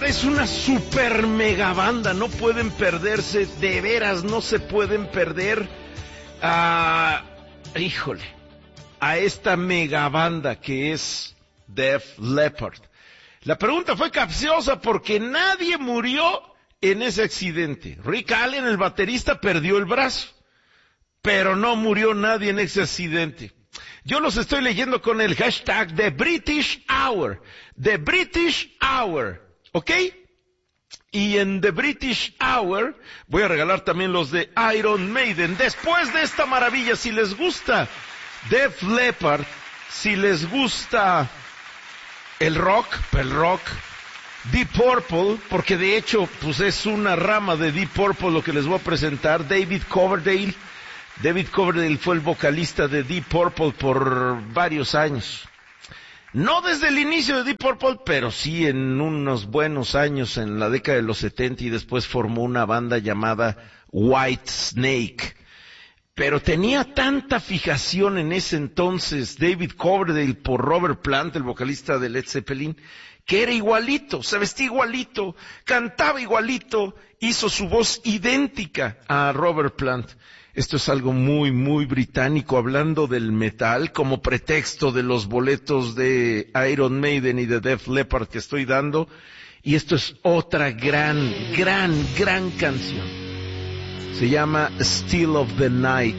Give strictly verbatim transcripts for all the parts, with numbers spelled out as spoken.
Leppard es una super mega banda, no pueden perderse, de veras no se pueden perder a, híjole, a esta mega banda que es Def Leppard. La pregunta fue capciosa porque nadie murió en ese accidente. Rick Allen, el baterista, perdió el brazo, pero no murió nadie en ese accidente. Yo los estoy leyendo con el hashtag The British Hour, The British Hour, ¿ok? Y en The British Hour voy a regalar también los de Iron Maiden. Después de esta maravilla, si les gusta Def Leppard, si les gusta el rock, el rock, Deep Purple, porque de hecho pues es una rama de Deep Purple lo que les voy a presentar. David Coverdale, David Coverdale fue el vocalista de Deep Purple por varios años. No desde el inicio de Deep Purple, pero sí en unos buenos años en la década de los setenta, y después formó una banda llamada White Snake. Pero tenía tanta fijación en ese entonces David Coverdale por Robert Plant, el vocalista de Led Zeppelin, que era igualito, se vestía igualito, cantaba igualito, hizo su voz idéntica a Robert Plant. Esto es algo muy, muy británico, hablando del metal como pretexto de los boletos de Iron Maiden y de Def Leppard que estoy dando. Y esto es otra gran, gran, gran canción. Se llama Still of the Night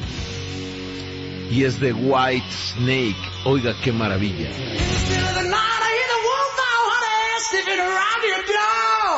y es de White Snake. Oiga qué maravilla.